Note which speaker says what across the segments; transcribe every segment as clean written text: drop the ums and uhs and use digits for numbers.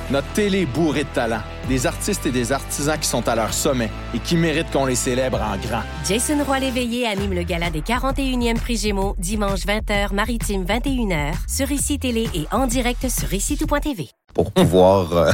Speaker 1: Notre télé est bourrée de talent. Des artistes et des artisans qui sont à leur sommet et qui méritent qu'on les célèbre en grand.
Speaker 2: Jason Roy-Léveillé anime le gala des 41e Prix Gémeaux, dimanche 20h, maritime 21h, sur ICI Télé et en direct sur ICI-tout.tv.
Speaker 3: Pour pouvoir,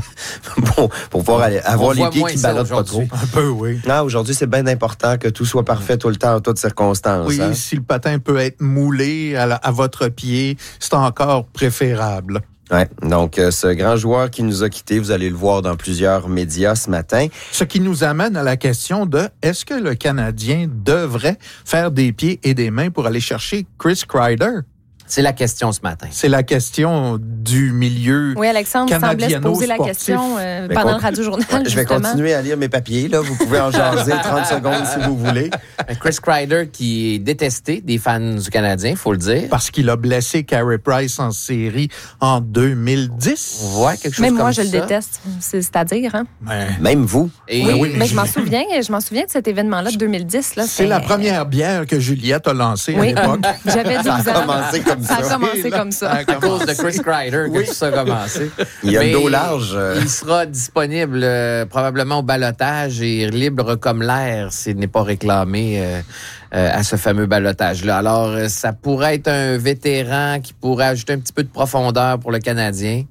Speaker 3: avoir les pieds qui ballottent pas trop.
Speaker 4: Un peu, oui.
Speaker 3: Ah, aujourd'hui, c'est bien important que tout soit parfait tout le temps, en toutes circonstances.
Speaker 4: Oui,
Speaker 3: hein?
Speaker 4: si le patin peut être moulé à votre pied, c'est encore préférable.
Speaker 3: Ouais. Donc, ce grand joueur qui nous a quittés, vous allez le voir dans plusieurs médias ce matin.
Speaker 4: Ce qui nous amène à la question de est-ce que le Canadien devrait faire des pieds et des mains pour aller chercher Chris Kreider?
Speaker 5: C'est la question ce matin.
Speaker 4: C'est la question du milieu.
Speaker 6: Oui, Alexandre semblait se poser la question pendant le Radio-Journal.
Speaker 3: Je vais continuer à lire mes papiers. Là. Vous pouvez en jaser 30 secondes si vous voulez.
Speaker 5: Chris Kreider qui est détesté des fans du Canadien, il faut le dire.
Speaker 4: Parce qu'il a blessé Carey Price en série en 2010.
Speaker 5: Ouais, quelque chose
Speaker 6: même
Speaker 5: comme
Speaker 6: moi,
Speaker 5: ça.
Speaker 6: je le déteste. C'est-à-dire, hein?
Speaker 3: Même vous.
Speaker 5: Et
Speaker 6: oui, mais je m'en souviens de cet événement-là de 202010. Là,
Speaker 4: c'est la première bière que Juliette a lancée à l'époque.
Speaker 6: J'avais 12 ans.
Speaker 3: Ça a commencé comme ça.
Speaker 6: Ça a commencé comme ça.
Speaker 5: À cause de Chris Kreider que tout ça a commencé.
Speaker 3: Il y a le dos large.
Speaker 5: Il sera disponible probablement au ballottage et libre comme l'air s'il n'est pas réclamé à ce fameux ballottage-là. Alors, ça pourrait être un vétéran qui pourrait ajouter un petit peu de profondeur pour le Canadien.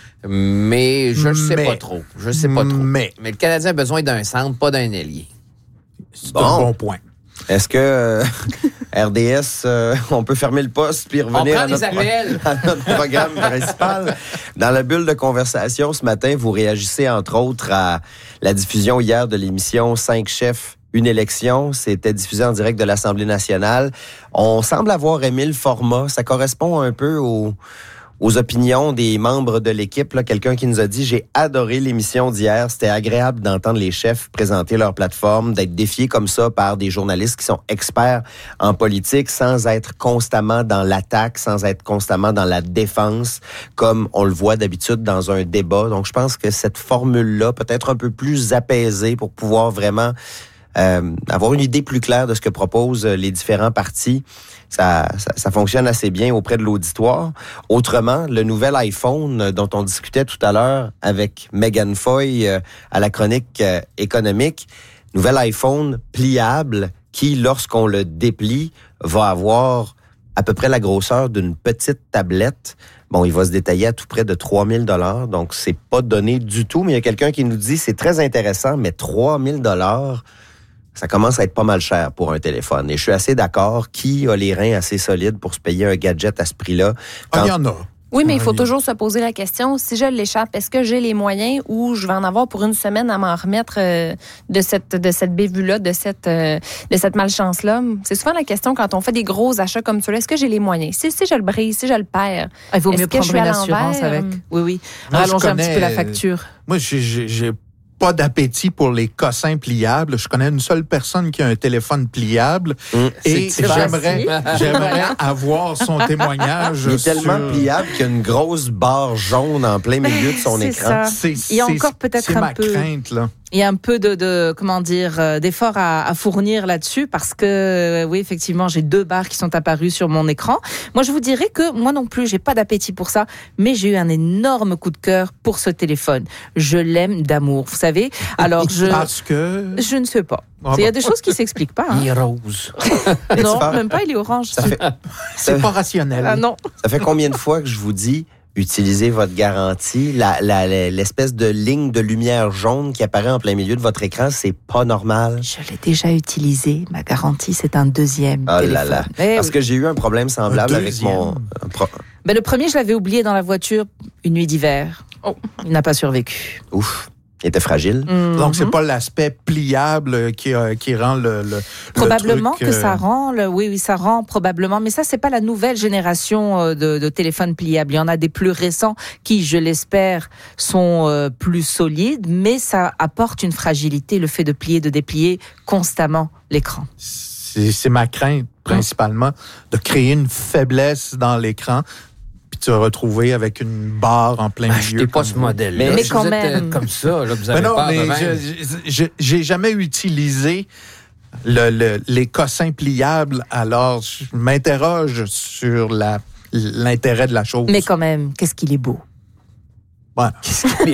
Speaker 5: Mais je ne sais pas trop. Je sais pas trop. Mais le Canadien a besoin d'un centre, pas d'un ailier.
Speaker 4: C'est un bon point.
Speaker 3: Est-ce que RDS, on peut fermer le poste puis revenir à notre programme principal? Dans la bulle de conversation ce matin, vous réagissez entre autres à la diffusion hier de l'émission 5 chefs, une élection. C'était diffusé en direct de l'Assemblée nationale. On semble avoir aimé le format. Ça correspond un peu aux opinions des membres de l'équipe. Là, quelqu'un qui nous a dit « J'ai adoré l'émission d'hier. C'était agréable d'entendre les chefs présenter leur plateforme, d'être défiés comme ça par des journalistes qui sont experts en politique sans être constamment dans l'attaque, sans être constamment dans la défense, comme on le voit d'habitude dans un débat. » Donc, je pense que cette formule-là peut être un peu plus apaisée pour pouvoir vraiment avoir une idée plus claire de ce que proposent les différents partis. Ça fonctionne assez bien auprès de l'auditoire. Autrement, le nouvel iPhone dont on discutait tout à l'heure avec Megan Foy à la chronique économique, nouvel iPhone pliable qui, lorsqu'on le déplie, va avoir à peu près la grosseur d'une petite tablette. Bon, il va se détailler à tout près de 3 000 $, donc c'est pas donné du tout, mais il y a quelqu'un qui nous dit c'est très intéressant, mais 3 000 $, ça commence à être pas mal cher pour un téléphone. Et je suis assez d'accord. Qui a les reins assez solides pour se payer un gadget à ce prix-là?
Speaker 4: Il y en a.
Speaker 6: Oui, mais il faut toujours se poser la question, si je l'échappe, est-ce que j'ai les moyens ou je vais en avoir pour une semaine à m'en remettre de cette bévue-là, de cette malchance-là? C'est souvent la question quand on fait des gros achats comme ceux-là. Est-ce que j'ai les moyens? Si je le brise, si je le perds,
Speaker 7: il vaut mieux
Speaker 6: est-ce que
Speaker 7: prendre
Speaker 6: je suis
Speaker 7: une
Speaker 6: à
Speaker 7: assurance
Speaker 6: l'envers?
Speaker 7: avec. Oui.
Speaker 4: Moi,
Speaker 7: Rallonger un petit peu la facture.
Speaker 4: Moi, j'ai pas d'appétit pour les cossins pliables. Je connais une seule personne qui a un téléphone pliable et j'aimerais avoir son témoignage.
Speaker 3: Il est tellement pliable qu'il y a une grosse barre jaune en plein milieu de son écran.
Speaker 7: Il y a encore peut-être un peu...
Speaker 4: C'est ma crainte, là.
Speaker 7: Il y a un peu d'effort à fournir là-dessus parce que, oui, effectivement, j'ai 2 barres qui sont apparues sur mon écran. Moi, je vous dirais que moi non plus, j'ai pas d'appétit pour ça, mais j'ai eu un énorme coup de cœur pour ce téléphone. Je l'aime d'amour, vous savez. Alors,
Speaker 4: Parce que...
Speaker 7: Je ne sais pas. Il y a des choses qui s'expliquent pas. Hein.
Speaker 5: Il est rose.
Speaker 7: Non, même pas, il est orange.
Speaker 4: C'est pas rationnel.
Speaker 7: Ah non.
Speaker 3: Ça fait combien de fois que je vous dis utilisez votre garantie, l'espèce de ligne de lumière jaune qui apparaît en plein milieu de votre écran, c'est pas normal.
Speaker 7: Je l'ai déjà utilisé. Ma garantie, c'est un 2e téléphone.
Speaker 3: Là là. Parce que j'ai eu un problème semblable avec mon...
Speaker 7: Le premier, je l'avais oublié dans la voiture une nuit d'hiver. Il n'a pas survécu.
Speaker 3: Ouf. Il était fragile.
Speaker 4: Donc, c'est pas l'aspect pliable qui rend le
Speaker 7: probablement
Speaker 4: truc,
Speaker 7: que ça rend, oui, ça rend probablement. Mais ça, c'est pas la nouvelle génération de téléphones pliables. Il y en a des plus récents qui, je l'espère, sont plus solides, mais ça apporte une fragilité, le fait de plier, de déplier constamment l'écran.
Speaker 4: C'est ma crainte, principalement, de créer une faiblesse dans l'écran. Te retrouver avec une barre en plein milieu.
Speaker 5: Achetez pas ce modèle.
Speaker 7: Mais
Speaker 5: si
Speaker 7: quand
Speaker 5: vous
Speaker 7: même.
Speaker 5: êtes comme ça, là, vous avez peur de même.
Speaker 4: J'ai jamais utilisé les cossins pliables, alors je m'interroge sur l'intérêt de la chose.
Speaker 7: Mais quand même, qu'est-ce qu'il est beau.
Speaker 4: Voilà.
Speaker 5: Qu'est-ce qu'il est